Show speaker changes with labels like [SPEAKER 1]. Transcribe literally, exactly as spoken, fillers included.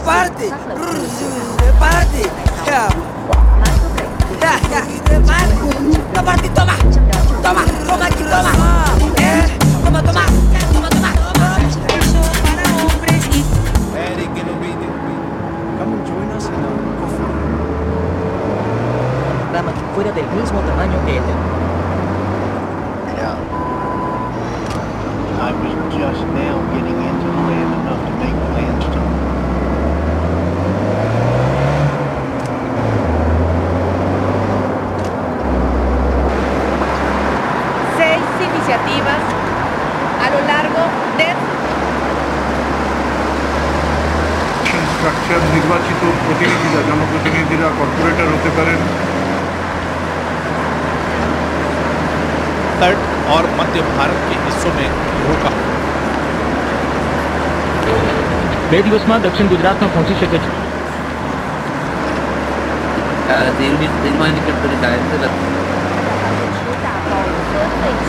[SPEAKER 1] Parte! Parte! Ya, ya, parte! ¡No, parte! ¡Toma! ¡Toma! ¡Toma aquí! ¡Toma! ¿Eh? ¡Toma, toma! ¡Toma, toma!
[SPEAKER 2] Eso para hombres y...
[SPEAKER 3] Eric and Obedient.
[SPEAKER 4] Come and join us in our coffee.
[SPEAKER 5] Rama fuera del mismo tamaño que ella.
[SPEAKER 6] Yeah. I was just now getting into the land enough to make plans to.
[SPEAKER 2] Seis iniciativas a lo largo de...
[SPEAKER 7] structure নির্বাচিত প্রতিনিধিরা জনপ্রতিনিধিরা কর্পোরেটর হতে পারেন।
[SPEAKER 3] तट और मध्य भारत के हिस्सों में रोका।
[SPEAKER 5] બે દિવસમાં દક્ષિણ ગુજરાતમાં પહોંચી શકે છે.
[SPEAKER 8] തീരുമാനിക്കപ്പെട്ട കാര്യത്തിൽ
[SPEAKER 2] 指导公司会